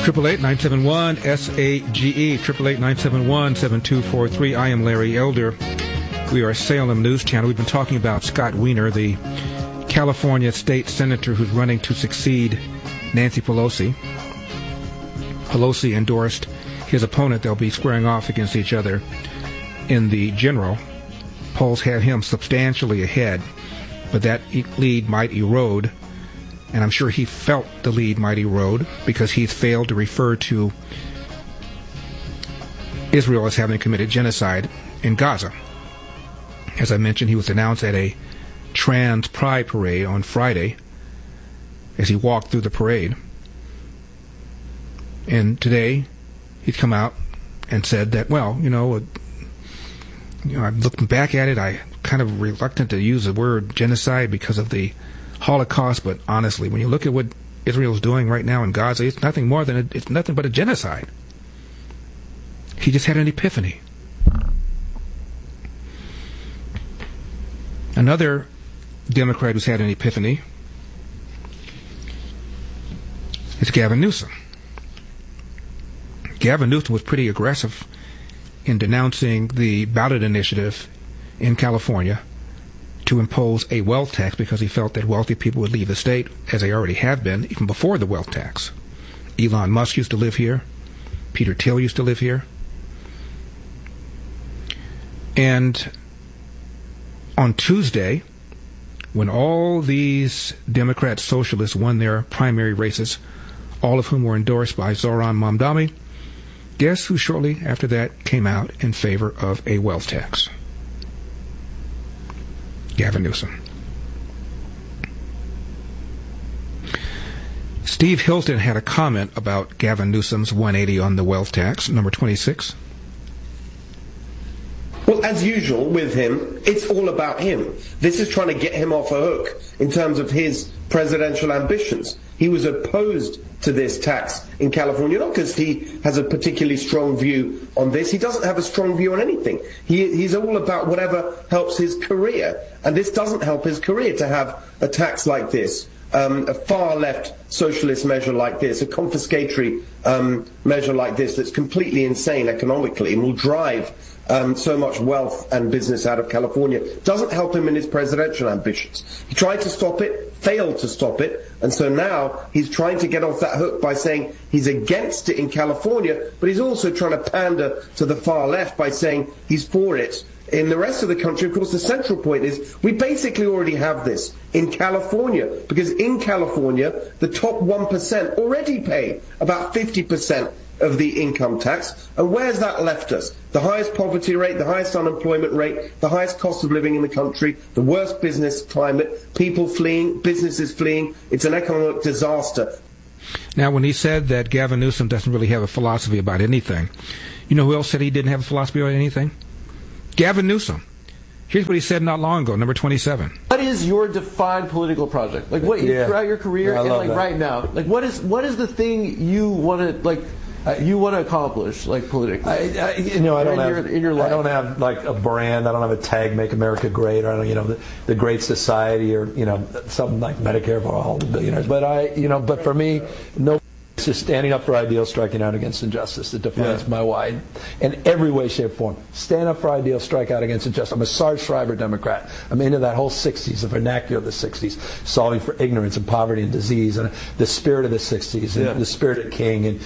888-971-SAGE, 888-971-7243. I am Larry Elder. We are Salem News Channel. We've been talking about Scott Wiener, the California state senator who's running to succeed Nancy Pelosi. Pelosi endorsed his opponent. They'll be squaring off against each other in the general. Polls have him substantially ahead, but that lead might erode, and I'm sure he felt the lead might erode because he's failed to refer to Israel as having committed genocide in Gaza. As I mentioned, he was announced at a trans pride parade on Friday as he walked through the parade. And today, he's come out and said that, well, I'm looking back at it, I'm kind of reluctant to use the word genocide because of the Holocaust, but honestly, when you look at what Israel's doing right now in Gaza, it's nothing but a genocide. He just had an epiphany. Another Democrat who's had an epiphany is Gavin Newsom. Gavin Newsom was pretty aggressive in denouncing the ballot initiative in California to impose a wealth tax because he felt that wealthy people would leave the state, as they already have been, even before the wealth tax. Elon Musk used to live here. Peter Thiel used to live here. And on Tuesday, when all these Democrat socialists won their primary races, all of whom were endorsed by Zoran Mamdani, guess who shortly after that came out in favor of a wealth tax? Gavin Newsom. Steve Hilton had a comment about Gavin Newsom's 180 on the wealth tax, number 26. Well, as usual with him, it's all about him. This is trying to get him off a hook in terms of his presidential ambitions. He was opposed to this tax in California, not because he has a particularly strong view on this. He doesn't have a strong view on anything. He's all about whatever helps his career. And this doesn't help his career to have a tax like this, a far-left socialist measure like this, a confiscatory measure like this that's completely insane economically and will drive so much wealth and business out of California. Doesn't help him in his presidential ambitions. He tried to stop it, failed to stop it, and so now he's trying to get off that hook by saying he's against it in California, but he's also trying to pander to the far left by saying he's for it in the rest of the country. Of course, the central point is we basically already have this in California, because in California, the top 1% already pay about 50% of the income tax. And where's that left us? The highest poverty rate, the highest unemployment rate, the highest cost of living in the country, the worst business climate, people fleeing, businesses fleeing. It's an economic disaster. Now, when he said that Gavin Newsom doesn't really have a philosophy about anything, you know who else said he didn't have a philosophy about anything? Gavin Newsom. Here's what he said not long ago, number 27. What is your defined political project? Like what throughout your career and like that. Right now? Like what is the thing you want to accomplish, like politically? I don't have like a brand. I don't have a tag, "Make America Great," or the Great Society, or something like Medicare for all the billionaires. But for me, no. It's just standing up for ideals, striking out against injustice that defines my why in every way, shape, form. Stand up for ideals, strike out against injustice. I'm a Sarge Schreiber Democrat. I'm into that whole 60s, the vernacular of the 60s, solving for ignorance and poverty and disease, and the spirit of the 60s, and the spirit of King, and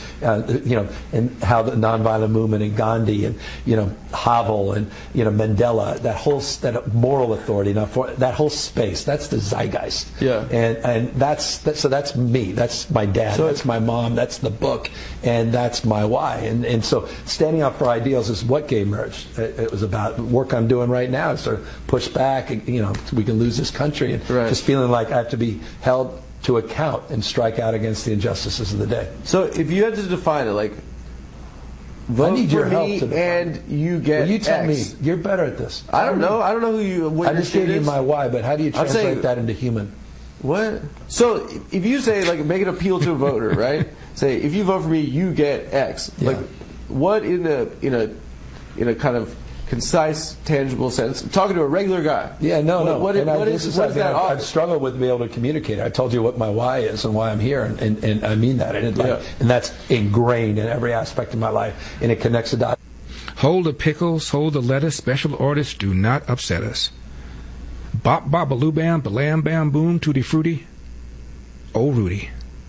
and how the nonviolent movement, and Gandhi, and Havel, and Mandela, that moral authority, that whole space. That's the zeitgeist. Yeah. And that's me. That's my dad. That's my mom. That's the book, and that's my why. And so standing up for ideals is what Gay merged. It was about work I'm doing right now to sort of push back, we can lose this country, and just feeling like I have to be held to account and strike out against the injustices of the day. So if you had to define it, like, vote I need your help to and you get you tell X. me. You're better at this. I don't know who you. I just gave you my why, but how do you translate that into human? What? So if you say, like, make an appeal to a voter, right? Say, if you vote for me, you get X. Yeah. Like, what in a kind of concise, tangible sense. I'm talking to a regular guy. Yeah, no. What is that? I've struggled with being able to communicate. I told you what my why is and why I'm here, and I mean that. And that's ingrained in every aspect of my life, and it connects the dots. Hold the pickles, hold the lettuce. Special orders do not upset us. Bop, bop, baloo, bam, balam, bam, boom, tutti frutti. Oh, Rudy.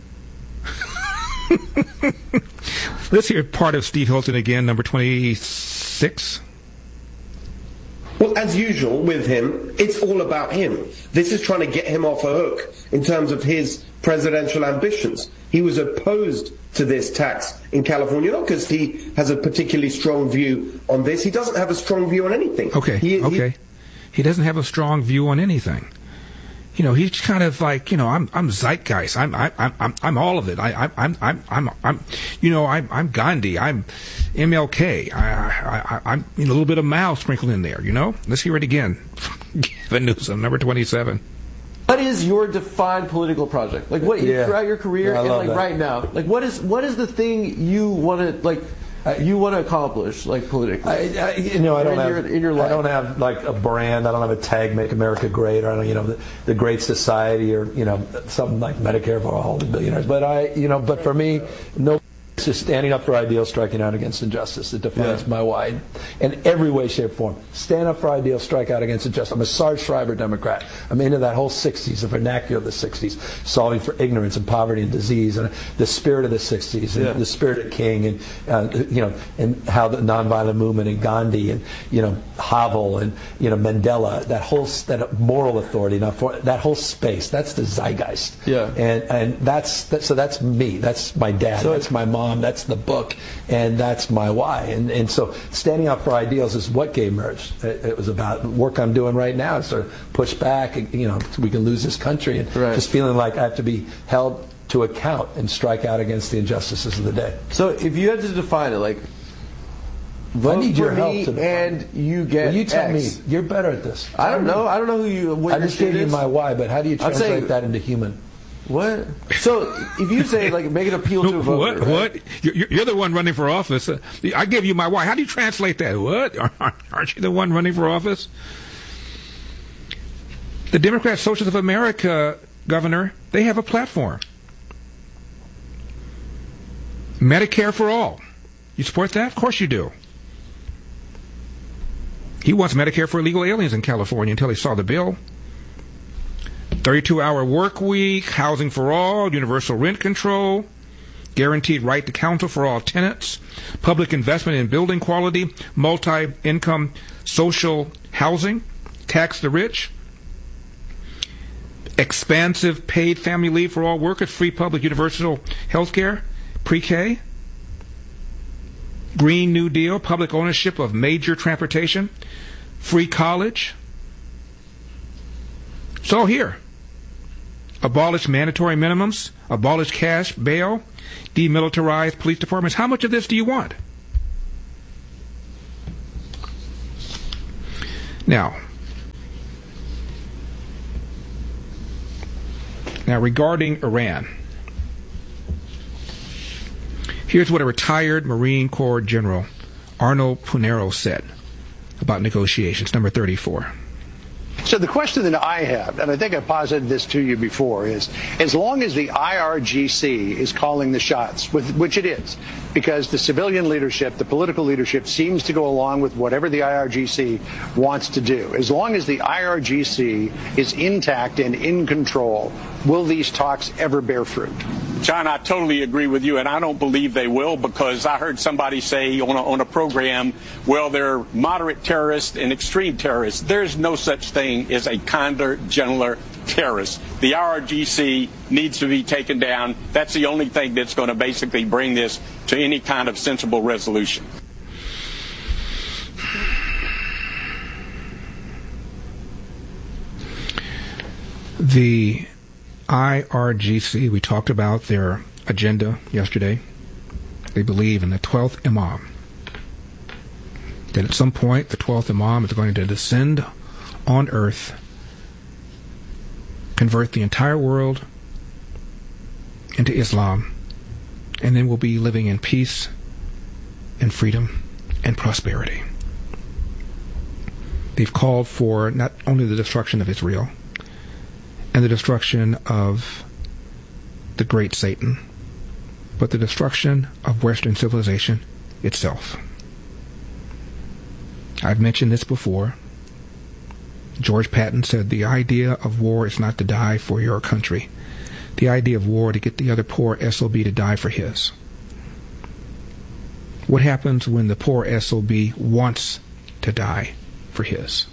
Let's hear part of Steve Hilton again, number 26. Well, as usual with him, it's all about him. This is trying to get him off a hook in terms of his presidential ambitions. He was opposed to this tax in California, not because he has a particularly strong view on this. He doesn't have a strong view on anything. Okay. He doesn't have a strong view on anything. You know, he's kind of like, you know, I'm zeitgeist. I'm all of it. I'm Gandhi. I'm MLK. I'm a little bit of Mao sprinkled in there. You know. Let's hear it again. Gavin Newsom, number 27. What is your defined political project? Like what throughout your career and like right now? Like what is the thing you want to accomplish, like politically? I don't have like a brand. I don't have a tag, "Make America Great," or the Great Society, or something like Medicare for all the billionaires. But for me, no. It's just standing up for ideals, striking out against injustice. It defines my why in every way, shape, form. Stand up for ideals, strike out against injustice. I'm a Sarge Schreiber Democrat. I'm into that whole 60s, the vernacular of the 60s, solving for ignorance and poverty and disease, and the spirit of the 60s, and the spirit of King, and and how the nonviolent movement, and Gandhi, and Havel, and Mandela, that moral authority, that whole space. That's the zeitgeist. Yeah. And that's me. That's my dad. That's my mom. That's the book, and that's my why. And so standing up for ideals is what Gay Merged. It was about work I'm doing right now to sort of push back, so we can lose this country, and just feeling like I have to be held to account and strike out against the injustices of the day. So if you had to define it, like, vote I need for your help me to define and you get you tell X. me. You're better at this. I don't know who you. What I just gave you my why, but how do you translate that into human? What? So if you say, like, make an appeal to a voter, what? You're the one running for office. I gave you my why. How do you translate that? What? Aren't you the one running for office? The Democrat Socialists of America, Governor, they have a platform. Medicare for all. You support that? Of course you do. He wants Medicare for illegal aliens in California until he saw the bill. 32-hour work week, housing for all, universal rent control, guaranteed right to counsel for all tenants, public investment in building quality, multi-income social housing, tax the rich, expansive paid family leave for all workers, free public universal health care, pre-K, Green New Deal, public ownership of major transportation, free college. It's all here. Abolish mandatory minimums, abolish cash bail, demilitarize police departments. How much of this do you want? Now regarding Iran, here's what a retired Marine Corps General, Arnold Punero, said about negotiations, number 34. So the question that I have, and I think I posited this to you before, is as long as the IRGC is calling the shots, which it is, because the civilian leadership, the political leadership, seems to go along with whatever the IRGC wants to do. As long as the IRGC is intact and in control, will these talks ever bear fruit? John, I totally agree with you, and I don't believe they will, because I heard somebody say on a program, well, they're moderate terrorists and extreme terrorists. There's no such thing as a kinder, gentler terrorist. The IRGC needs to be taken down. That's the only thing that's going to basically bring this to any kind of sensible resolution. The IRGC, we talked about their agenda yesterday. They believe in the 12th Imam. That at some point, the 12th Imam is going to descend on earth, convert the entire world into Islam, and then we'll be living in peace and freedom and prosperity. They've called for not only the destruction of Israel and the destruction of the great Satan, but the destruction of Western civilization itself. I've mentioned this before. George Patton said the idea of war is not to die for your country. The idea of war to get the other poor SOB to die for his. What happens when the poor SOB wants to die for his?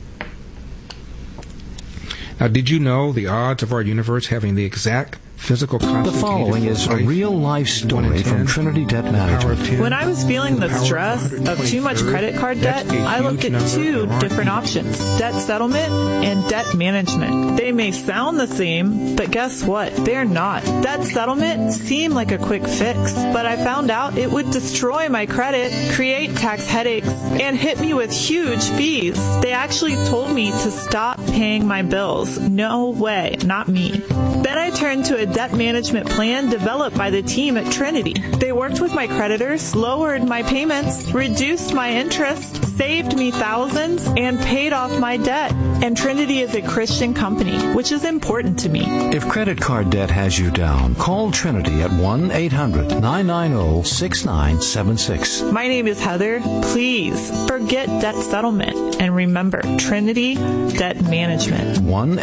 Now, did you know the odds of our universe having the exact physical constant? The following is a real-life story from Trinity Debt Management. When I was feeling the stress of too much credit card debt, I looked at two different options: debt settlement and debt management. They may sound the same, but guess what? They're not. Debt settlement seemed like a quick fix, but I found out it would destroy my credit, create tax headaches, and hit me with huge fees. They actually told me to stop paying my bills. No way, not me. Then I turned to a debt management plan developed by the team at Trinity. They worked with my creditors, lowered my payments, reduced my interest, saved me thousands, and paid off my debt. And Trinity is a Christian company, which is important to me. If credit card debt has you down, call Trinity at 1-800-990-6976. My name is Heather. Please forget debt settlement and remember Trinity Debt Management.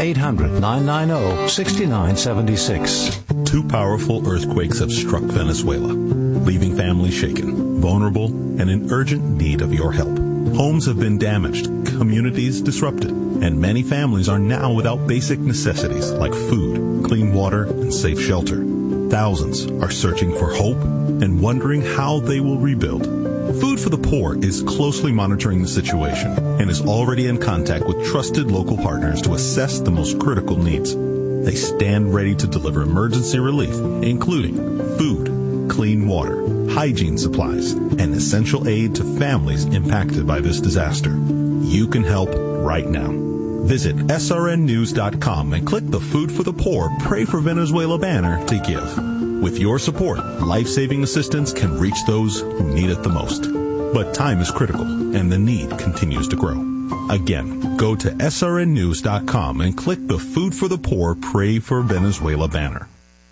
1-800-990-6976. Two powerful earthquakes have struck Venezuela, leaving families shaken, vulnerable, and in urgent need of your help. Homes have been damaged, communities disrupted, and many families are now without basic necessities like food, clean water, and safe shelter. Thousands are searching for hope and wondering how they will rebuild. Food for the Poor is closely monitoring the situation and is already in contact with trusted local partners to assess the most critical needs. They stand ready to deliver emergency relief, including food, clean water, hygiene supplies, and essential aid to families impacted by this disaster. You can help right now. Visit srnnews.com and click the Food for the Poor Pray for Venezuela banner to give. With your support, life-saving assistance can reach those who need it the most. But time is critical, and the need continues to grow. Again, go to srnnews.com and click the Food for the Poor Pray for Venezuela banner.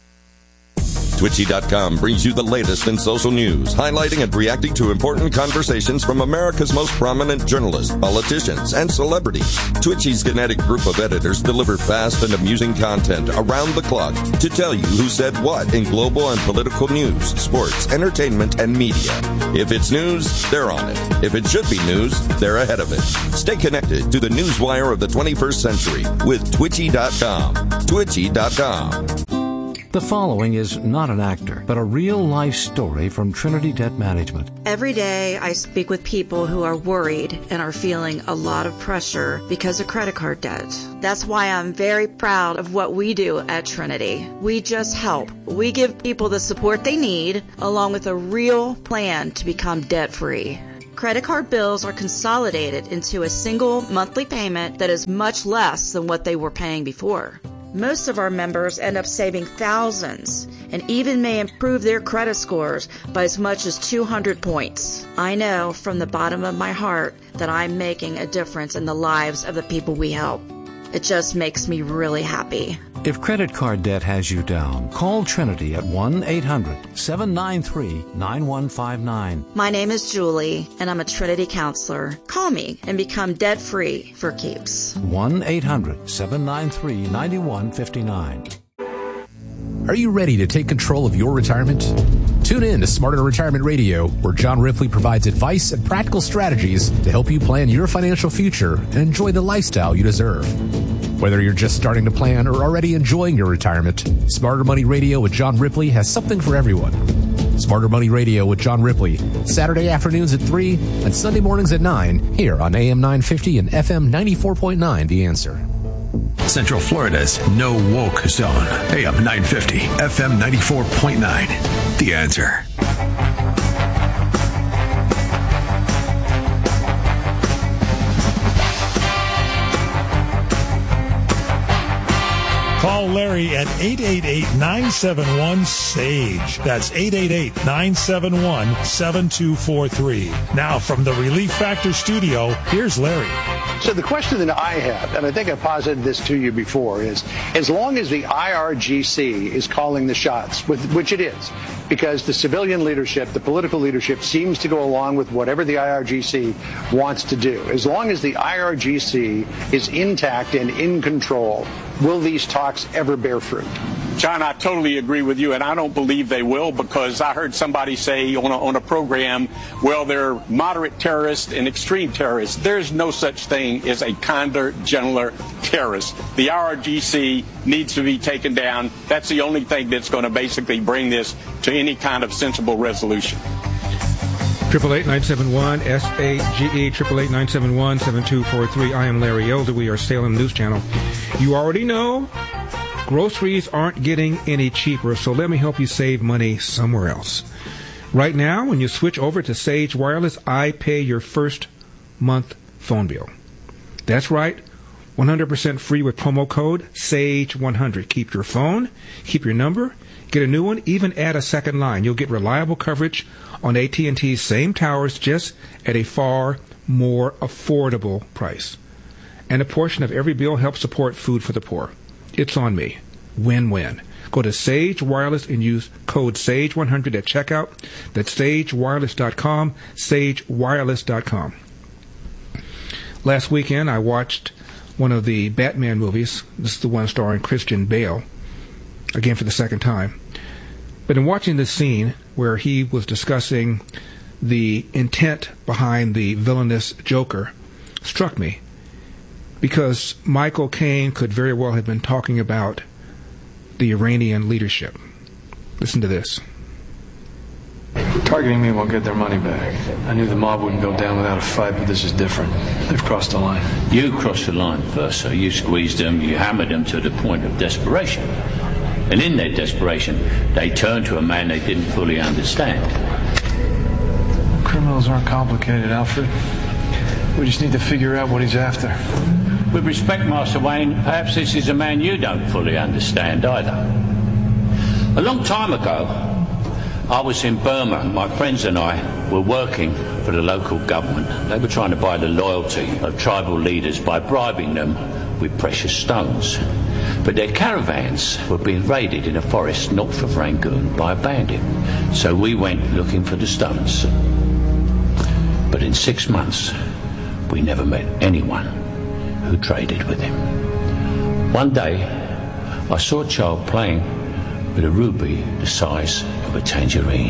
Twitchy.com brings you the latest in social news, highlighting and reacting to important conversations from America's most prominent journalists, politicians, and celebrities. Twitchy's kinetic group of editors deliver fast and amusing content around the clock to tell you who said what in global and political news, sports, entertainment, and media. If it's news, they're on it. If it should be news, they're ahead of it. Stay connected to the newswire of the 21st century with Twitchy.com. Twitchy.com. The following is not an actor, but a real-life story from Trinity Debt Management. Every day I speak with people who are worried and are feeling a lot of pressure because of credit card debt. That's why I'm very proud of what we do at Trinity. We just help. We give people the support they need, along with a real plan to become debt-free. Credit card bills are consolidated into a single monthly payment that is much less than what they were paying before. Most of our members end up saving thousands and even may improve their credit scores by as much as 200 points. I know from the bottom of my heart that I'm making a difference in the lives of the people we help. It just makes me really happy. If credit card debt has you down, call Trinity at 1-800-793-9159. My name is Julie, and I'm a Trinity counselor. Call me and become debt-free for keeps. 1-800-793-9159. Are you ready to take control of your retirement? Tune in to Smarter Retirement Radio, where John Ripley provides advice and practical strategies to help you plan your financial future and enjoy the lifestyle you deserve. Whether you're just starting to plan or already enjoying your retirement, Smarter Money Radio with John Ripley has something for everyone. Smarter Money Radio with John Ripley, Saturday afternoons at 3 and Sunday mornings at 9, here on AM 950 and FM 94.9, The Answer. Central Florida's no woke zone. AM 950, FM 94.9, The Answer. Call Larry at 888-971-SAGE. That's 888-971-7243. Now from the Relief Factor studio, here's Larry. So the question that I have, and I think I posited this to you before, is as long as the IRGC is calling the shots, which it is, because the civilian leadership, the political leadership, seems to go along with whatever the IRGC wants to do. As long as the IRGC is intact and in control, will these talks ever bear fruit? John, I totally agree with you, and I don't believe they will, because I heard somebody say on a program, well, they're moderate terrorists and extreme terrorists. There's no such thing as a kinder, gentler terrorist. The IRGC needs to be taken down. That's the only thing that's going to basically bring this to any kind of sensible resolution. 888-971-SAGE, 888-971-7243. I am Larry Elder. We are Salem News Channel. You already know groceries aren't getting any cheaper, so let me help you save money somewhere else. Right now, when you switch over to Sage Wireless, I pay your first month phone bill. That's right, 100% free with promo code SAGE100. Keep your phone, keep your number, get a new one, even add a second line. You'll get reliable coverage on AT&T's same towers, just at a far more affordable price. And a portion of every bill helps support food for the poor. It's on me. Win-win. Go to Sage Wireless and use code SAGE100 at checkout. That's SageWireless.com, SageWireless.com. Last weekend, I watched one of the Batman movies. This is the one starring Christian Bale, again for the second time. But in watching this scene where he was discussing the intent behind the villainous Joker, struck me. Because Michael Caine could very well have been talking about the Iranian leadership. Listen to this. Targeting me won't get their money back. I knew the mob wouldn't go down without a fight, but this is different. They've crossed the line. You crossed the line first, so you squeezed them, you hammered them to the point of desperation. And in their desperation, they turned to a man they didn't fully understand. Criminals aren't complicated, Alfred. We just need to figure out what he's after. With respect, Master Wayne, perhaps this is a man you don't fully understand either. A long time ago, I was in Burma. My friends and I were working for the local government. They were trying to buy the loyalty of tribal leaders by bribing them with precious stones. But their caravans were being raided in a forest north of Rangoon by a bandit. So we went looking for the stones. But in 6 months, we never met anyone who traded with him. One day, I saw a child playing with a ruby the size of a tangerine.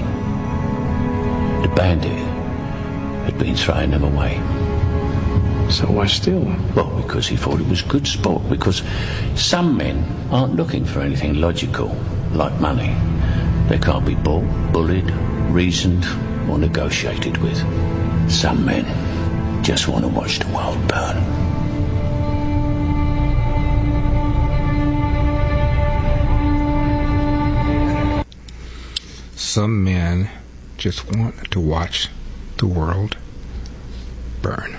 The bandit had been throwing them away. So why steal them? Well, because he thought it was good sport. Because some men aren't looking for anything logical, like money. They can't be bought, bullied, reasoned, or negotiated with. Some men just want to watch the world burn. Some men just want to watch the world burn.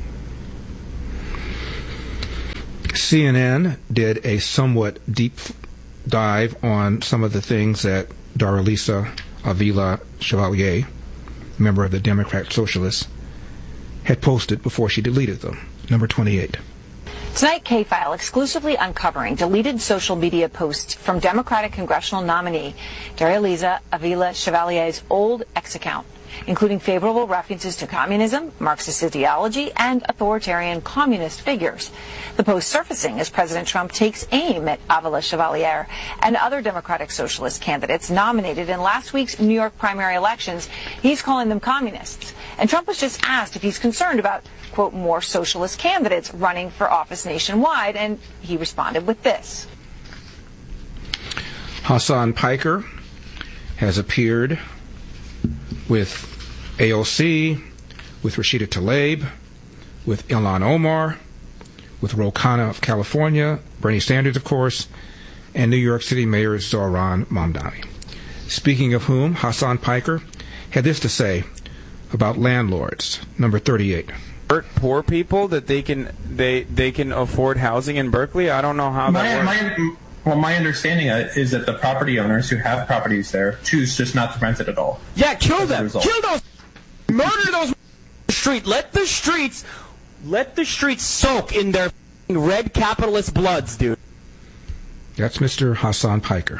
CNN did a somewhat deep dive on some of the things that Darlisa Avila Chevalier, member of the Democrat Socialists, had posted before she deleted them. Number 28. Tonight, K-File exclusively uncovering deleted social media posts from Democratic congressional nominee Darlisa Avila Chevalier's old X account, including favorable references to communism, Marxist ideology, and authoritarian communist figures. The post surfacing as President Trump takes aim at Avila Chevalier and other Democratic Socialist candidates nominated in last week's New York primary elections. He's calling them communists. And Trump was just asked if he's concerned about, quote, more socialist candidates running for office nationwide, and he responded with this. Hassan Piker has appeared with AOC, with Rashida Tlaib, with Ilhan Omar, with Ro Khanna of California, Bernie Sanders, of course, and New York City Mayor Zohran Mamdani. Speaking of whom, Hassan Piker had this to say about landlords. Number 38. Poor people that they can afford housing in Berkeley. I don't know how that works. Well, my understanding is that the property owners who have properties there choose just not to rent it at all. Yeah, kill them. Kill those. Murder those street. Let the streets soak in their red capitalist bloods, dude. That's Mr. Hassan Piker.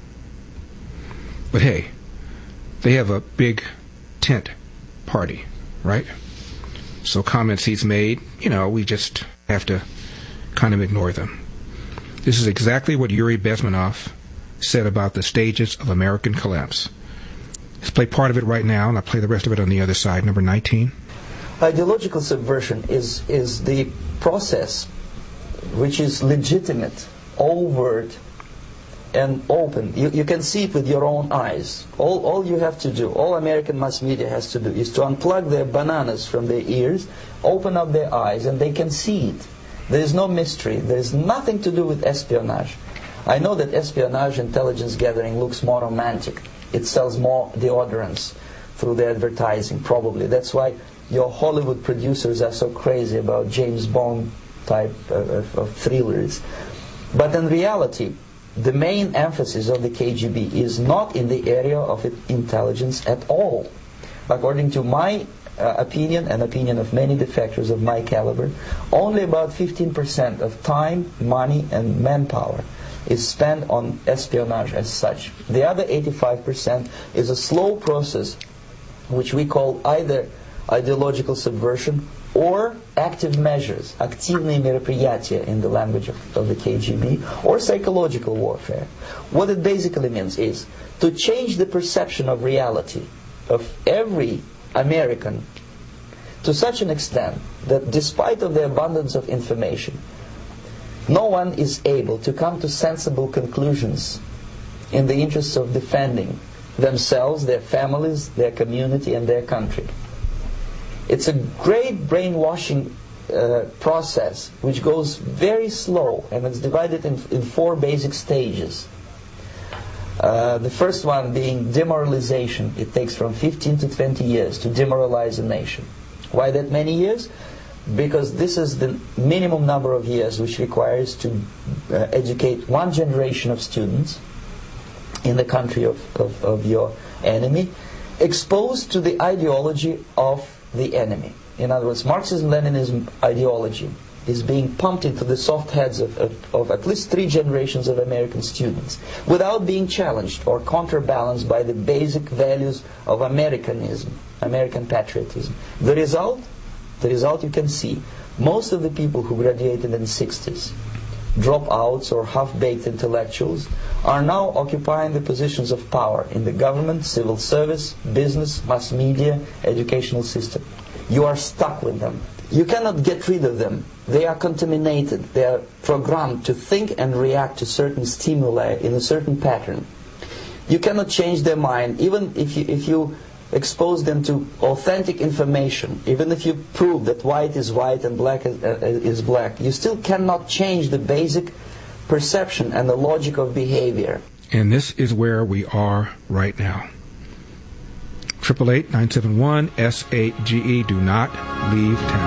But hey, they have a big tent party, right? So comments he's made, we just have to kind of ignore them. This is exactly what Yuri Bezmenov said about the stages of American collapse. Let's play part of it right now, and I'll play the rest of it on the other side, number 19. Ideological subversion is the process which is legitimate, overt, and open. You can see it with your own eyes. All you have to do, all American mass media has to do, is to unplug their bananas from their ears, open up their eyes, and they can see it. There is no mystery. There is nothing to do with espionage. I know that espionage intelligence gathering looks more romantic. It sells more deodorants through the advertising, probably. That's why your Hollywood producers are so crazy about James Bond type of thrillers. But in reality, the main emphasis of the KGB is not in the area of intelligence at all. According to my opinion and opinion of many defectors of my caliber, only about 15% of time, money, and manpower is spent on espionage as such. The other 85% is a slow process which we call either ideological subversion or active measures, активные мероприятия in the language of the KGB, or psychological warfare. What it basically means is to change the perception of reality of every American to such an extent that despite of the abundance of information, no one is able to come to sensible conclusions in the interests of defending themselves, their families, their community, and their country. It's a great brainwashing process which goes very slow, and it's divided in 4 basic stages. The first one being demoralization. It takes from 15 to 20 years to demoralize a nation. Why that many years? Because this is the minimum number of years which requires to educate one generation of students in the country of your enemy, exposed to the ideology of the enemy. In other words, Marxism-Leninism ideology is being pumped into the soft heads of at least 3 generations of American students without being challenged or counterbalanced by the basic values of Americanism, American patriotism. The result you can see. Most of the people who graduated in the 60s, dropouts or half-baked intellectuals, are now occupying the positions of power in the government, civil service, business, mass media, educational system. You are stuck with them. You cannot get rid of them. They are contaminated. They are programmed to think and react to certain stimuli in a certain pattern. You cannot change their mind, even if you expose them to authentic information, even if you prove that white is white and black is black. You still cannot change the basic perception and the logic of behavior. And this is where we are right now. 888-971-SAGE. Do not leave town.